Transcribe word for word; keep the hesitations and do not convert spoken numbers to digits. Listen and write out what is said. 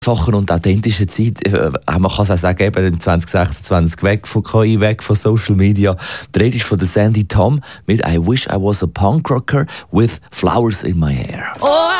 einfachen und authentischen Zeit. Äh, man kann es auch sagen, eben im zwanzig sechsundzwanzig weg von K I, weg von Social Media. Die Rede ist von der Sandy Tom mit «I wish I was a punk rocker with flowers in my hair». Oh,